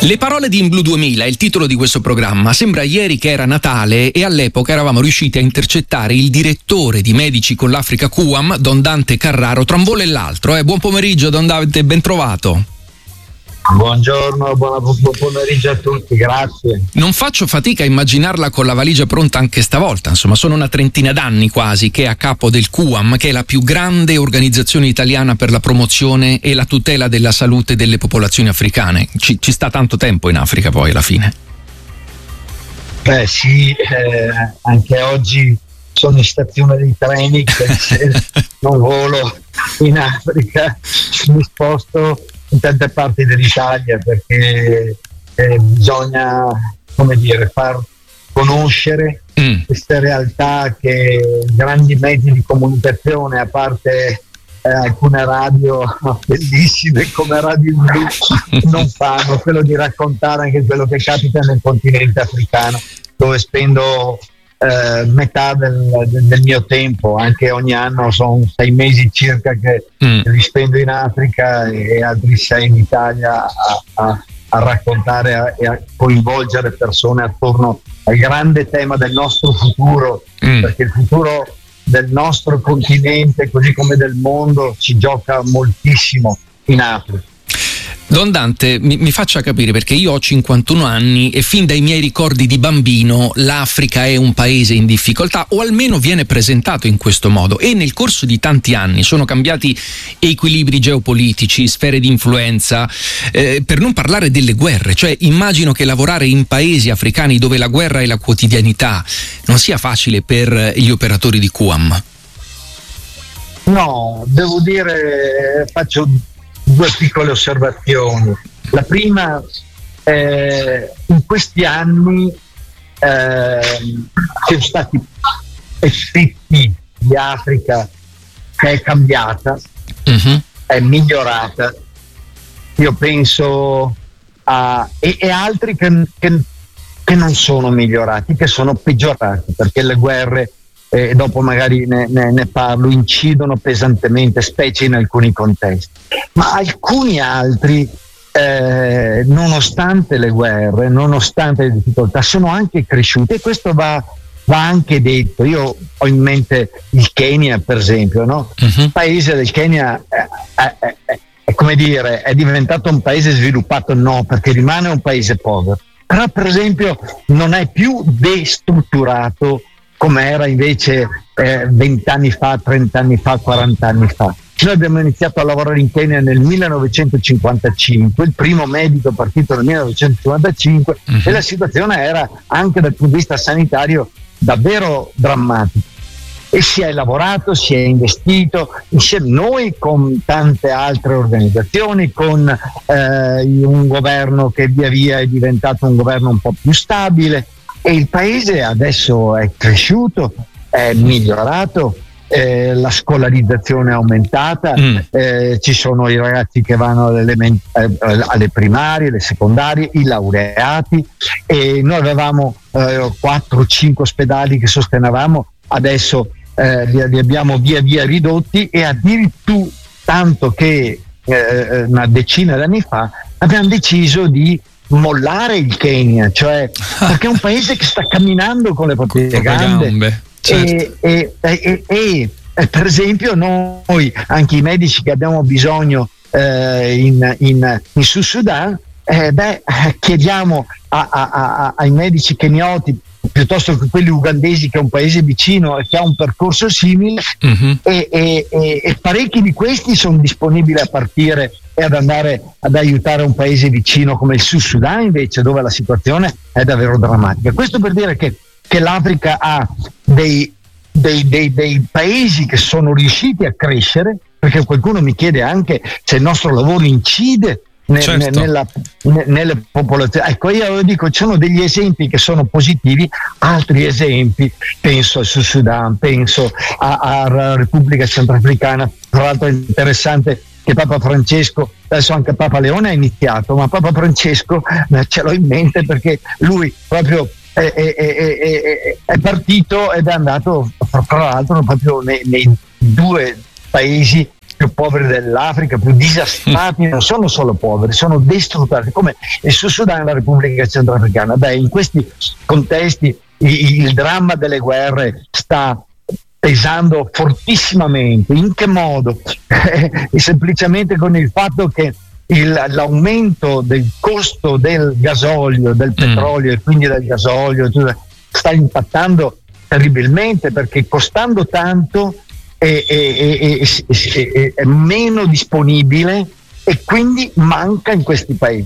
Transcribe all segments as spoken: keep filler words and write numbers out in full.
Le parole di In Blu duemila è il titolo di questo programma. Sembra ieri che era Natale e all'epoca eravamo riusciti a intercettare il direttore di Medici con l'Africa Q A M, Don Dante Carraro, tra un volo e l'altro. Eh, buon pomeriggio Don Dante, ben trovato. Buongiorno, buon pomeriggio a tutti, grazie. Non faccio fatica a immaginarla con la valigia pronta anche stavolta, insomma sono una trentina d'anni quasi che è a capo del Q A M, che è la più grande organizzazione italiana per la promozione e la tutela della salute delle popolazioni africane. Ci, ci sta tanto tempo in Africa poi alla fine. Beh sì, eh, anche oggi sono in stazione dei treni, se non volo in Africa, mi sposto in tante parti dell'Italia perché eh, bisogna, come dire, far conoscere mm. queste realtà che grandi mezzi di comunicazione, a parte eh, alcune radio bellissime come Radio In Blu, non fanno, quello di raccontare anche quello che capita nel continente africano, dove spendo Eh, metà del, del, del mio tempo, anche ogni anno sono sei mesi circa che mm. li spendo in Africa e altri sei in Italia a, a, a raccontare a, e a coinvolgere persone attorno al grande tema del nostro futuro, mm. perché il futuro del nostro continente così come del mondo si gioca moltissimo in Africa. Don Dante, mi, mi faccia capire, perché io ho cinquantuno anni e fin dai miei ricordi di bambino l'Africa è un paese in difficoltà, o almeno viene presentato in questo modo, e nel corso di tanti anni sono cambiati equilibri geopolitici, sfere di influenza, eh, per non parlare delle guerre. Cioè immagino che lavorare in paesi africani dove la guerra è la quotidianità non sia facile per gli operatori di Q A M. No, devo dire, faccio due piccole osservazioni. La prima, eh, in questi anni eh, sono stati effetti di Africa che è cambiata, uh-huh. è migliorata. Io penso a e, e altri che, che, che non sono migliorati, che sono peggiorati, perché le guerre, e eh, dopo magari ne, ne, ne parlo, incidono pesantemente, specie in alcuni contesti. Ma alcuni altri, eh, nonostante le guerre, nonostante le difficoltà, sono anche cresciuti, e questo va, va anche detto. Io ho in mente il Kenya, per esempio, no? Uh-huh. Il paese del Kenya è, è, è, è, come dire, è diventato un paese sviluppato? No, perché rimane un paese povero, però per esempio non è più destrutturato come era invece vent'anni eh, fa, trent'anni fa, quarant'anni fa. Noi abbiamo iniziato a lavorare in Kenya nel millenovecentocinquantacinque, il primo medico partito nel millenovecentocinquantacinque, uh-huh. e la situazione era anche dal punto di vista sanitario davvero drammatica. E si è lavorato, si è investito, insieme noi con tante altre organizzazioni, con eh, un governo che via via è diventato un governo un po' più stabile, e il paese adesso è cresciuto, è migliorato, eh, la scolarizzazione è aumentata, mm. eh, ci sono i ragazzi che vanno alle, eh, alle primarie, alle secondarie, i laureati, e noi avevamo eh, quattro cinque ospedali che sostenevamo, adesso eh, li, li abbiamo via via ridotti, e addirittura tanto che eh, una decina d'anni fa abbiamo deciso di mollare il Kenya, cioè perché è un paese che sta camminando con le proprie con gambe, gambe. Certo. e, e, e, e, e per esempio noi, anche i medici che abbiamo bisogno eh, in, in, in Sud Sudan, eh, beh, chiediamo a, a, a, ai medici kenioti piuttosto che quelli ugandesi, che è un paese vicino e che ha un percorso simile, uh-huh. e, e, e, e parecchi di questi sono disponibili a partire e ad andare ad aiutare un paese vicino come il Sud Sudan, invece, dove la situazione è davvero drammatica. Questo per dire che, che l'Africa ha dei, dei, dei, dei paesi che sono riusciti a crescere, perché qualcuno mi chiede anche se il nostro lavoro incide Ne, certo. ne, nella, ne, nelle popolazioni. Ecco, io dico, ci sono degli esempi che sono positivi, altri esempi, penso al Sud Sudan, penso alla Repubblica Centrafricana. Tra l'altro è interessante che Papa Francesco, adesso anche Papa Leone ha iniziato, ma Papa Francesco eh, ce l'ho in mente perché lui proprio è, è, è, è, è partito ed è andato, tra l'altro, proprio nei, nei due paesi più poveri dell'Africa, più disastrati, non sono solo poveri, sono distruttati, come il Sud Sudan e la Repubblica Centrafricana. Beh, in questi contesti il, il dramma delle guerre sta pesando fortissimamente. In che modo? Eh, semplicemente con il fatto che il, l'aumento del costo del gasolio, del petrolio mm. e quindi del gasolio sta impattando terribilmente, perché costando tanto è, è, è, è, è meno disponibile e quindi manca in questi paesi.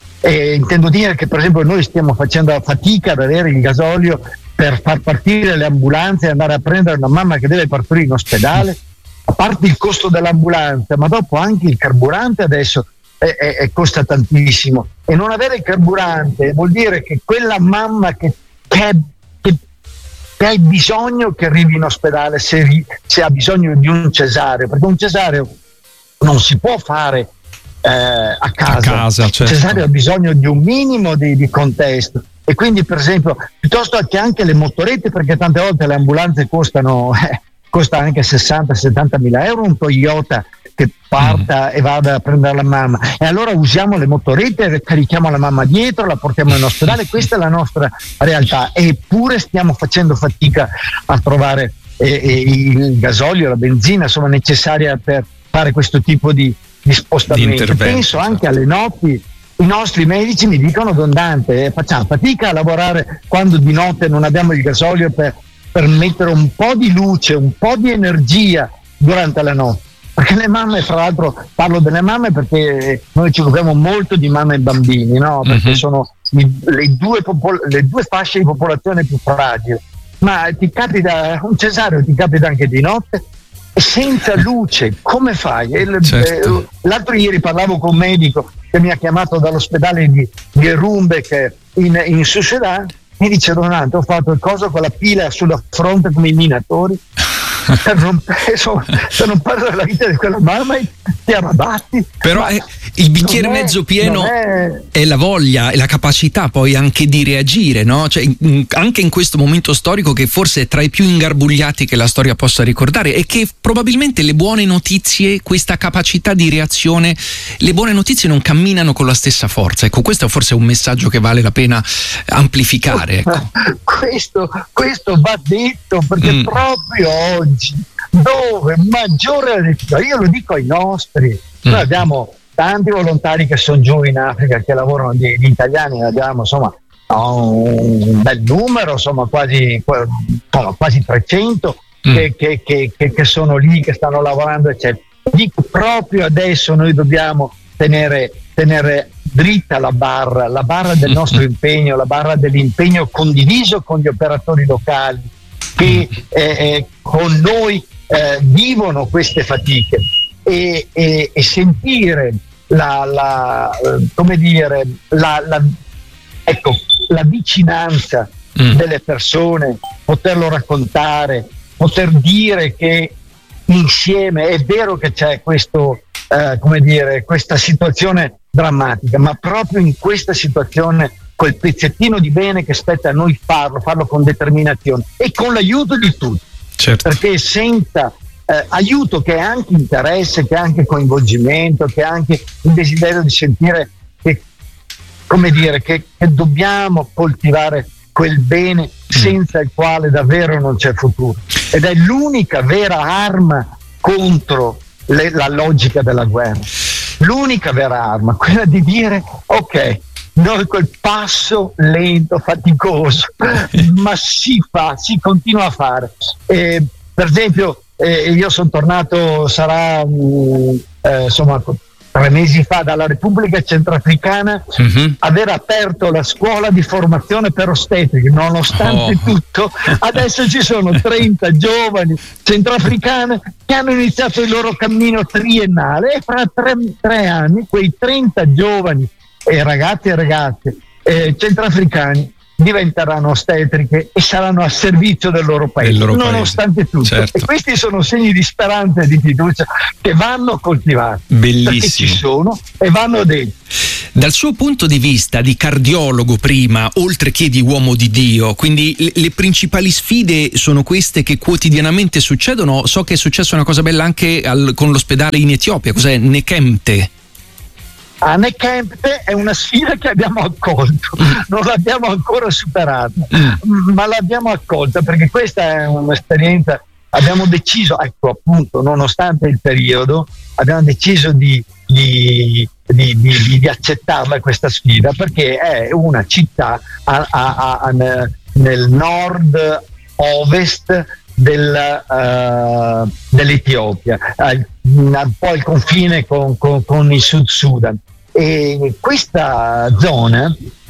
E intendo dire che per esempio noi stiamo facendo fatica ad avere il gasolio per far partire le ambulanze e andare a prendere una mamma che deve partorire in ospedale, a parte il costo dell'ambulanza, ma dopo anche il carburante adesso è, è, è costa tantissimo, e non avere il carburante vuol dire che quella mamma che, che, che, che hai bisogno che arrivi in ospedale se, se ha bisogno di un cesareo, perché un cesareo non si può fare eh, a casa, a casa certo. Il cesareo ha bisogno di un minimo di, di contesto. E quindi per esempio piuttosto che anche le motorette, perché tante volte le ambulanze costano eh, costa anche sessanta settanta mila euro un Toyota che parta mm. e vada a prendere la mamma, e allora usiamo le motorette, carichiamo la mamma dietro, la portiamo in ospedale. Questa è la nostra realtà, eppure stiamo facendo fatica a trovare eh, eh, il gasolio, la benzina insomma necessaria per fare questo tipo di, di spostamento. Di penso anche alle notti. I nostri medici mi dicono: Don Dante, eh, facciamo fatica a lavorare quando di notte non abbiamo il gasolio per, per mettere un po' di luce, un po' di energia durante la notte. Perché le mamme, fra l'altro parlo delle mamme perché noi ci occupiamo molto di mamme e bambini, no? Perché mm-hmm. sono i, le, due popol- le due fasce di popolazione più fragili. Ma ti capita un cesareo, ti capita anche di notte, senza luce, come fai? Il, certo. eh, l'altro ieri parlavo con un medico che mi ha chiamato dall'ospedale di, di Rumbek in, in Sud Sudan, mi dice: Don Dante, ho fatto il coso con la pila sulla fronte come i minatori per non, insomma, per non perdere la vita di quella mamma, ti arrabatti. Però è, il bicchiere è, mezzo pieno è... è la voglia e la capacità poi anche di reagire, no? Cioè, in, anche in questo momento storico che forse è tra i più ingarbugliati che la storia possa ricordare, e che probabilmente le buone notizie, questa capacità di reazione, le buone notizie non camminano con la stessa forza. Ecco, questo forse è un messaggio che vale la pena amplificare, ecco. questo, questo va detto, perché mm. proprio oggi dove maggiore, io lo dico ai nostri, mm. noi abbiamo tanti volontari che sono giù in Africa che lavorano, di, di italiani ne abbiamo insomma un bel numero, insomma quasi, quasi trecento mm. che, che, che, che sono lì, che stanno lavorando eccetera. Dico, proprio adesso noi dobbiamo tenere, tenere dritta la barra, la barra del nostro impegno, la barra dell'impegno condiviso con gli operatori locali che eh, eh, con noi eh, vivono queste fatiche, e, e, e sentire la, la come dire la, la, ecco, la vicinanza mm. delle persone, poterlo raccontare, poter dire che insieme è vero che c'è questo eh, come dire questa situazione drammatica, ma proprio in questa situazione quel pezzettino di bene che spetta a noi farlo, farlo con determinazione e con l'aiuto di tutti, certo. Perché senza eh, aiuto, che è anche interesse, che è anche coinvolgimento, che è anche il desiderio di sentire che, come dire, che, che dobbiamo coltivare quel bene senza il quale davvero non c'è futuro, ed è l'unica vera arma contro le, la logica della guerra, l'unica vera arma, quella di dire ok, noi quel passo lento, faticoso, ma si fa, si continua a fare. Eh, per esempio, eh, io sono tornato, sarà mh, eh, insomma tre mesi fa dalla Repubblica Centrafricana, mm-hmm. aver aperto la scuola di formazione per ostetriche, nonostante oh. tutto, adesso ci sono trenta giovani centrafricane che hanno iniziato il loro cammino triennale, e fra tre, tre anni quei trenta giovani e ragazzi e ragazze eh, centrafricani diventeranno ostetriche e saranno a servizio del loro paese, loro nonostante paese. tutto. Certo. E questi sono segni di speranza e di fiducia che vanno coltivati. Bellissimo. Perché ci sono e vanno detti. Dal suo punto di vista di cardiologo prima, oltre che di uomo di Dio, quindi le, le principali sfide sono queste che quotidianamente succedono. So che è successa una cosa bella anche al, con l'ospedale in Etiopia, cos'è? Nekemte? A Nekemte è una sfida che abbiamo accolto, non l'abbiamo ancora superata, mm. ma l'abbiamo accolta perché questa è un'esperienza. Abbiamo deciso, ecco appunto, nonostante il periodo, abbiamo deciso di, di, di, di, di accettarla questa sfida perché è una città a, a, a, nel nord-ovest del, uh, dell'Etiopia, un po' al confine con, con, con il Sud Sudan. E questa zona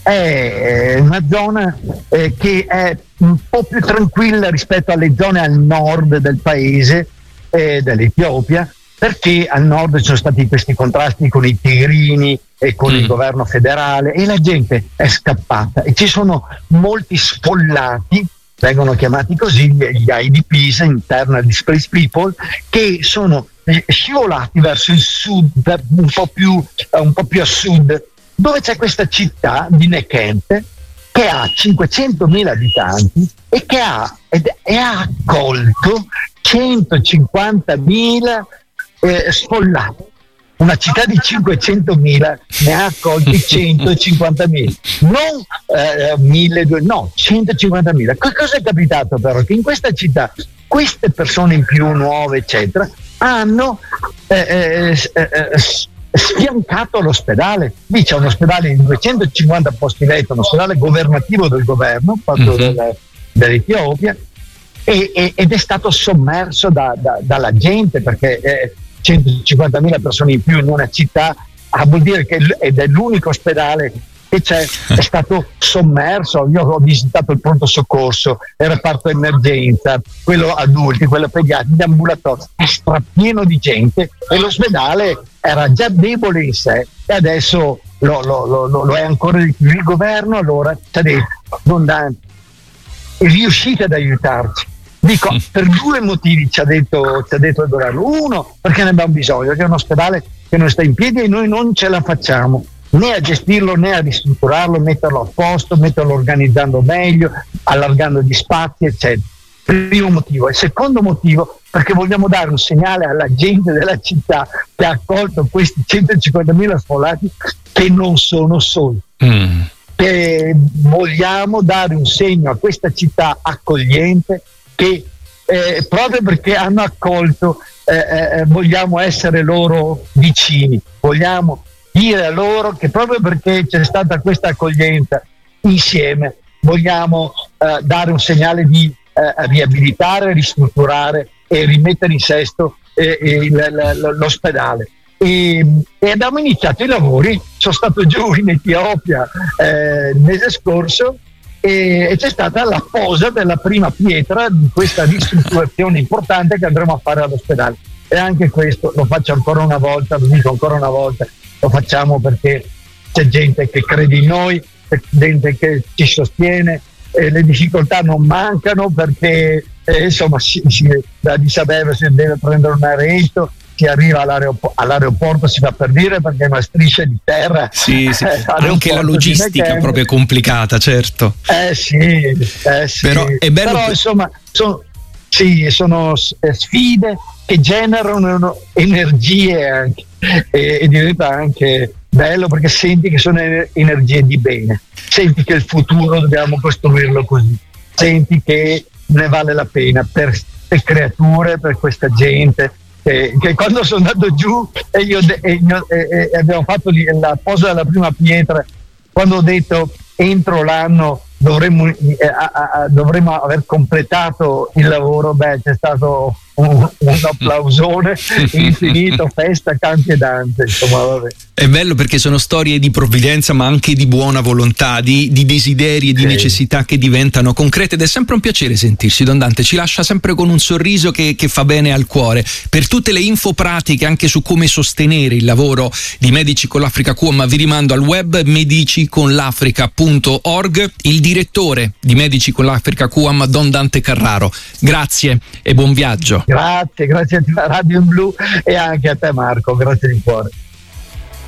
è una zona eh, che è un po' più tranquilla rispetto alle zone al nord del paese, eh, dell'Etiopia, perché al nord ci sono stati questi contrasti con i tigrini e con mm. il governo federale e la gente è scappata e ci sono molti sfollati, vengono chiamati così gli I D Ps, Internal Displaced People, che sono scivolati verso il sud, un po' più, un po' più a sud, dove c'è questa città di Nekemte che ha cinquecentomila abitanti e che ha, ed, e ha accolto centocinquantamila eh, sfollati. Una città di cinquecentomila ne ha accolti centocinquantamila, non eh, mille, no, centocinquantamila. Cosa è capitato però? Che in questa città queste persone in più, nuove eccetera, hanno eh, eh, eh, sfiancato l'ospedale. Lì c'è un ospedale di duecentocinquanta posti letto, un ospedale governativo del governo fatto mm-hmm. del, dell'Etiopia e, e, ed è stato sommerso da, da, dalla gente perché eh, centocinquantamila persone in più in una città ah, vuol dire che ed è l'unico ospedale che c'è, è stato sommerso. Io ho visitato il pronto soccorso, il reparto emergenza, quello adulti, quello pediatrico, ambulatorio, è strapieno di gente e l'ospedale era già debole in sé e adesso lo, lo, lo, lo è ancora di più. Il governo allora ci ha detto: non da, riuscite ad aiutarci. Dico, per due motivi ci ha detto, ci ha detto il governo. Uno, perché ne abbiamo bisogno, perché è un ospedale che non sta in piedi e noi non ce la facciamo né a gestirlo né a ristrutturarlo, metterlo a posto, metterlo organizzando meglio, allargando gli spazi eccetera. Primo motivo. Il secondo motivo, perché vogliamo dare un segnale alla gente della città che ha accolto questi centocinquantamila sfollati che non sono soli. Mm. Che vogliamo dare un segno a questa città accogliente che eh, proprio perché hanno accolto eh, eh, vogliamo essere loro vicini, vogliamo dire a loro che proprio perché c'è stata questa accoglienza insieme vogliamo eh, dare un segnale di eh, riabilitare, ristrutturare e rimettere in sesto eh, il, l, l'ospedale. E, e abbiamo iniziato i lavori. Sono stato giù in Etiopia eh, il mese scorso e, e c'è stata la posa della prima pietra di questa ristrutturazione importante che andremo a fare all'ospedale. E anche questo lo faccio ancora una volta, lo dico ancora una volta, lo facciamo perché c'è gente che crede in noi, c'è gente che ci sostiene, e le difficoltà non mancano perché eh, insomma si, si, da Addis Abeba si deve prendere un aereo, si arriva all'aeroporto, all'aeroporto si fa per dire perché è una striscia di terra. Sì, sì. Anche la logistica è proprio complicata, certo. Eh sì, eh sì. Però è bello. Però insomma sono, sì, sono sfide che generano energie anche, e, e diventa anche bello perché senti che sono energie di bene, senti che il futuro dobbiamo costruirlo così, senti che ne vale la pena per queste creature, per questa gente che, che quando sono andato giù e io e, io, e, e abbiamo fatto la posa della prima pietra, quando ho detto entro l'anno dovremmo, eh, a, a, dovremmo aver completato il lavoro, beh c'è stato un, un applausone infinito, festa, canti e danze, insomma vabbè. È bello perché sono storie di provvidenza ma anche di buona volontà, di, di desideri e di sì. necessità che diventano concrete ed è sempre un piacere sentirsi. Don Dante ci lascia sempre con un sorriso che, che fa bene al cuore. Per tutte le info pratiche anche su come sostenere il lavoro di Medici con l'Africa Q A M vi rimando al web medici con l'africa punto org. Il direttore di Medici con l'Africa Q A M, Don Dante Carraro, grazie e buon viaggio. Grazie, grazie a Radio in Blu e anche a te Marco, grazie di cuore.